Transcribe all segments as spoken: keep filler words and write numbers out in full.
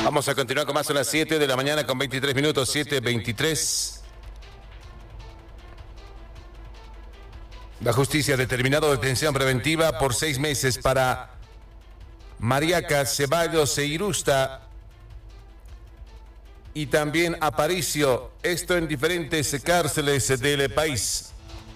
Vamos a continuar con más a las siete de la mañana con veintitrés minutos, siete veintitrés. La justicia ha determinado detención preventiva por seis meses para Mariaca, Ceballos e Irusta y también Aparicio, esto en diferentes cárceles del país.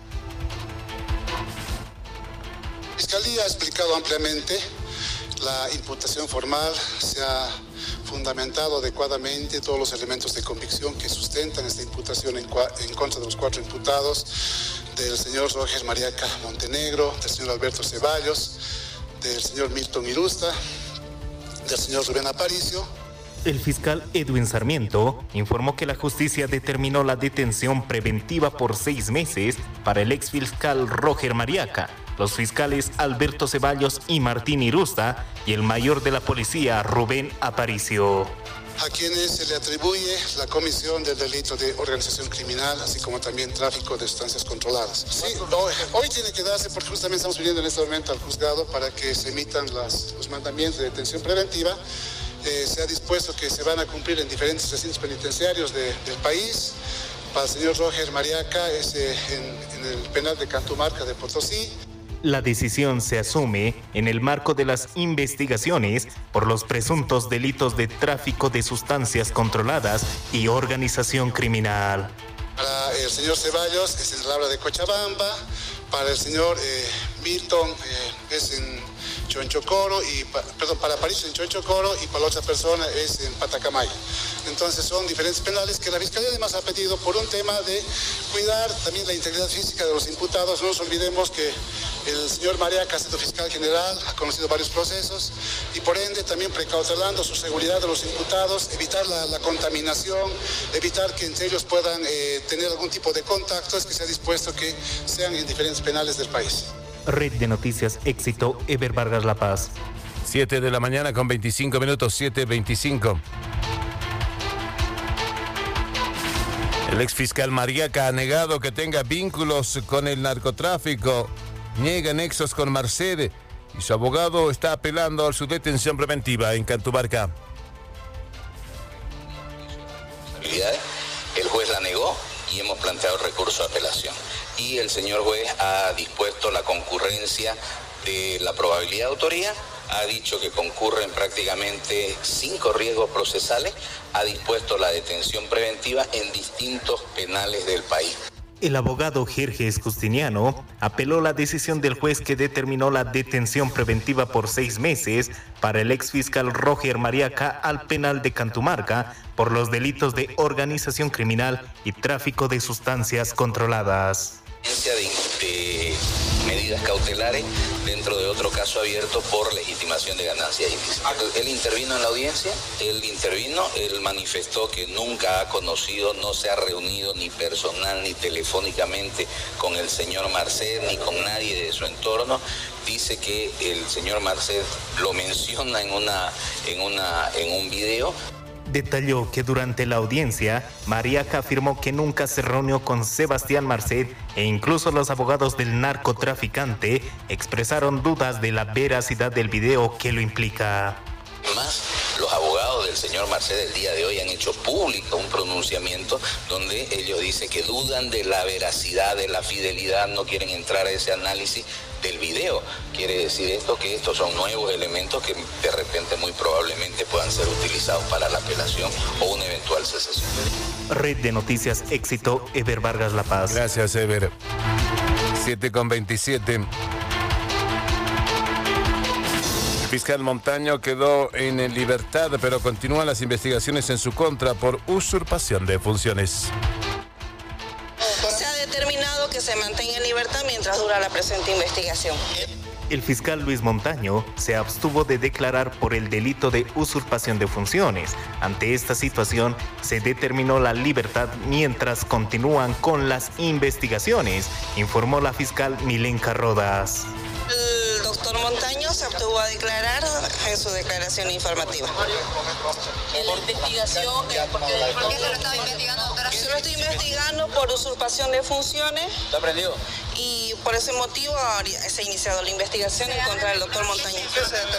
La Fiscalía ha explicado ampliamente la imputación formal, se ha fundamentado adecuadamente todos los elementos de convicción que sustentan esta imputación en, en contra de los cuatro imputados, del señor Roger Mariaca Montenegro, del señor Alberto Ceballos, del señor Milton Irusta, del señor Rubén Aparicio. El fiscal Edwin Sarmiento informó que la justicia determinó la detención preventiva por seis meses para el exfiscal Roger Mariaca, los fiscales Alberto Ceballos y Martín Irusta y el mayor de la policía Rubén Aparicio, a quienes se le atribuye la comisión del delito de organización criminal, así como también tráfico de sustancias controladas. Sí, hoy, hoy tiene que darse, porque justamente estamos pidiendo en este momento al juzgado para que se emitan las, los mandamientos de detención preventiva. Eh, se ha dispuesto que se van a cumplir en diferentes recintos penitenciarios de, del país. Para el señor Roger Mariaca es eh, en, en el penal de Cantumarca de Potosí. La decisión se asume en el marco de las investigaciones por los presuntos delitos de tráfico de sustancias controladas y organización criminal. Para el señor Ceballos es en el Labra de Cochabamba, para el señor eh, Milton eh, es en Chonchocoro, y, perdón, para París en Chonchocoro y para la otra persona es en Patacamaya. Entonces son diferentes penales que la Fiscalía además ha pedido por un tema de cuidar también la integridad física de los imputados. No nos olvidemos que el señor Mariaca, siendo fiscal general, ha conocido varios procesos y por ende también precautelando su seguridad de los imputados, evitar la, la contaminación, evitar que entre ellos puedan eh, tener algún tipo de contacto, es que se ha dispuesto que sean en diferentes penales del país. Red de Noticias Éxito, Eber Vargas La Paz. siete de la mañana con veinticinco minutos, siete veinticinco. El exfiscal Mariaca ha negado que tenga vínculos con el narcotráfico, niega nexos con Marced y su abogado está apelando a su detención preventiva en Cantumarca. El juez la negó y hemos planteado recurso de apelación. Y el señor juez ha dispuesto la concurrencia de la probabilidad de autoría, ha dicho que concurren prácticamente cinco riesgos procesales, ha dispuesto la detención preventiva en distintos penales del país. El abogado Jerjes Justiniano apeló la decisión del juez que determinó la detención preventiva por seis meses para el exfiscal Roger Mariaca al penal de Cantumarca por los delitos de organización criminal y tráfico de sustancias controladas. De, de medidas cautelares dentro de otro caso abierto por legitimación de ganancias ilícitas. Él intervino en la audiencia, él intervino, él manifestó que nunca ha conocido, no se ha reunido ni personal ni telefónicamente con el señor Marced ni con nadie de su entorno. Dice que el señor Marced lo menciona en una, en una, en un video. Detalló que durante la audiencia, Mariaca afirmó que nunca se reunió con Sebastián Marced e incluso los abogados del narcotraficante expresaron dudas de la veracidad del video que lo implica. Además, los abogados del señor Marced el día de hoy han hecho público un pronunciamiento donde ellos dicen que dudan de la veracidad, de la fidelidad, no quieren entrar a ese análisis del video. Quiere decir esto que estos son nuevos elementos que de repente muy probablemente puedan ser utilizados para la apelación o una eventual cesación. Red de Noticias Éxito, Eber Vargas La Paz. Gracias, Eber. siete con veintisiete. El fiscal Montaño quedó en libertad, pero continúan las investigaciones en su contra por usurpación de funciones. Se ha determinado que se mantenga en libertad mientras dura la presente investigación. El fiscal Luis Montaño se abstuvo de declarar por el delito de usurpación de funciones. Ante esta situación, se determinó la libertad mientras continúan con las investigaciones, informó la fiscal Milenka Rodas. El doctor Montaño se abstuvo a declarar en su declaración informativa. En la investigación, ¿por qué, ¿por qué se lo estaba investigando, doctora? Yo lo estoy investigando por usurpación de funciones. ¿Está prendido? Y por ese motivo se ha iniciado la investigación en contra del doctor Montaño.